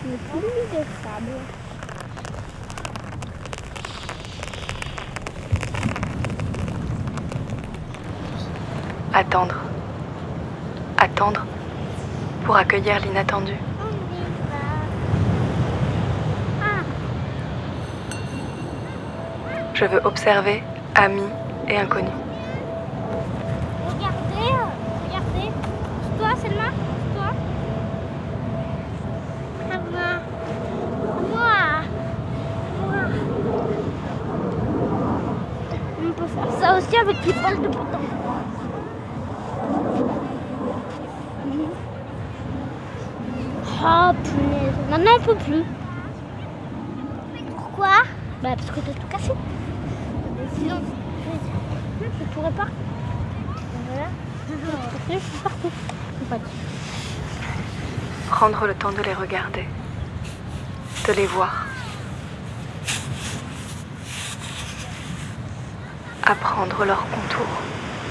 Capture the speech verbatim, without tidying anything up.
une pluie de sable. Attendre. Attendre pour accueillir l'inattendu. On y va. Ah, Je veux observer amis et inconnus. regardez, euh, regardez. C'est toi, Selma? C'est toi? À moi. Moi. Moi. On peut faire ça aussi avec les balles de bâton. Oh punaise, maintenant on peut plus. Pourquoi? Bah parce que t'as tout cassé. Et sinon, je, je pourrais pas. Voilà. Je suis partout. En fait. Prendre le temps de les regarder, de les voir. Apprendre leurs contours.